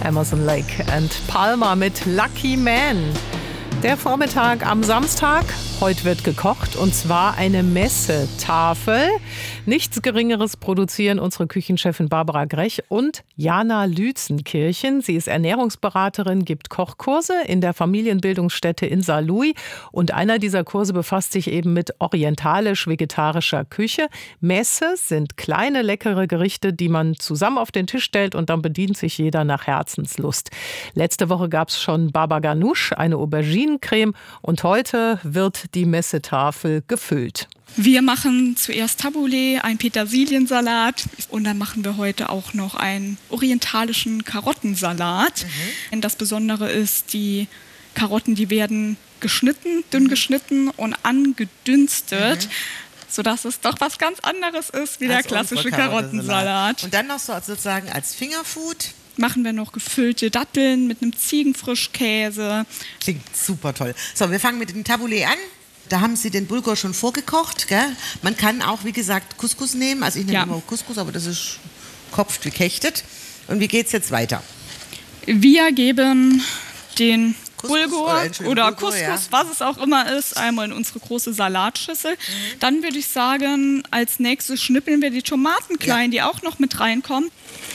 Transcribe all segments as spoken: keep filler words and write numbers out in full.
Amazon Lake and Palmer mit Lucky Man. Der Vormittag am Samstag. Heute wird gekocht und zwar eine Messetafel. Nichts Geringeres produzieren unsere Küchenchefin Barbara Grech und Jana Lützenkirchen. Sie ist Ernährungsberaterin, gibt Kochkurse in der Familienbildungsstätte in Saarlouis. Und einer dieser Kurse befasst sich eben mit orientalisch-vegetarischer Küche. Messe sind kleine, leckere Gerichte, die man zusammen auf den Tisch stellt und dann bedient sich jeder nach Herzenslust. Letzte Woche gab es schon Baba Ganoush, eine Auberginencreme. Und heute wird die Messetafel gefüllt. Wir machen zuerst Tabouleh, einen Petersiliensalat und dann machen wir heute auch noch einen orientalischen Karottensalat. Mhm. Das Besondere ist, die Karotten, die werden geschnitten, dünn geschnitten und angedünstet. Mhm. Sodass es doch was ganz anderes ist wie als der klassische Karottensalat. Und dann noch so sozusagen als Fingerfood machen wir noch gefüllte Datteln mit einem Ziegenfrischkäse. Klingt super toll. So, wir fangen mit dem Tabouleh an. Da haben Sie den Bulgur schon vorgekocht, gell? Man kann auch, wie gesagt, Couscous nehmen. Also ich nehme ja immer Couscous, aber das ist kopft gekechtet. Und wie geht es jetzt weiter? Wir geben den Couscous, Bulgur oder, oder Bulgur, Couscous, ja. was es auch immer ist, einmal in unsere große Salatschüssel. Mhm. Dann würde ich sagen, als nächstes schnippeln wir die Tomaten klein, ja. die auch noch mit reinkommen.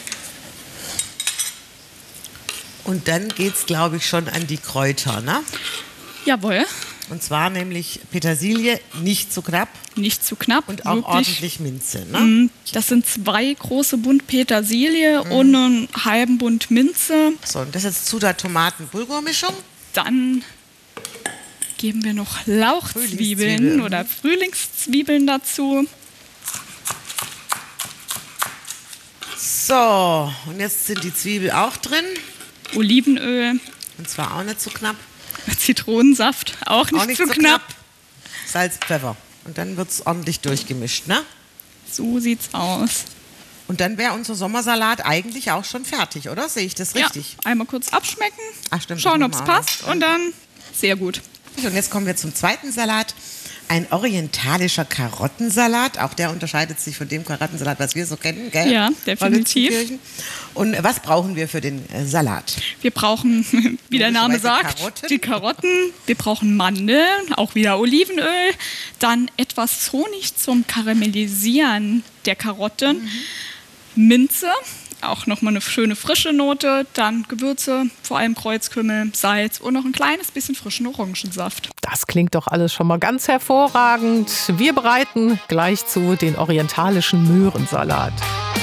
Und dann geht es, glaube ich, schon an die Kräuter, ne? Jawohl. Und zwar nämlich Petersilie, nicht zu knapp. Nicht zu knapp. Und auch wirklich ordentlich Minze, ne? Mm, das sind zwei große Bund Petersilie mm. und einen halben Bund Minze. So, und das jetzt zu der Tomaten-Bulgur-Mischung. Dann geben wir noch Lauchzwiebeln oder Frühlingszwiebeln dazu. So, und jetzt sind die Zwiebeln auch drin. Olivenöl. Und zwar auch nicht zu knapp. Zitronensaft, auch nicht, auch nicht zu so knapp. knapp. Salz, Pfeffer. Und dann wird es ordentlich durchgemischt, ne? So sieht's aus. Und dann wäre unser Sommersalat eigentlich auch schon fertig, oder? Sehe ich das richtig? Ja, einmal kurz abschmecken, Ach, stimmt, schauen, ob es passt noch. Und dann sehr gut. Und jetzt kommen wir zum zweiten Salat. Ein orientalischer Karottensalat. Auch der unterscheidet sich von dem Karottensalat, was wir so kennen, gell? Ja, definitiv. Und was brauchen wir für den äh, Salat? Wir brauchen, wie der Name sagt, Karotten. die Karotten. Wir brauchen Mandeln, auch wieder Olivenöl. Dann etwas Honig zum Karamellisieren der Karotten. Mhm. Minze, auch nochmal eine schöne frische Note. Dann Gewürze, vor allem Kreuzkümmel, Salz und noch ein kleines bisschen frischen Orangensaft. Das klingt doch alles schon mal ganz hervorragend. Wir bereiten gleich zu den orientalischen Möhrensalat.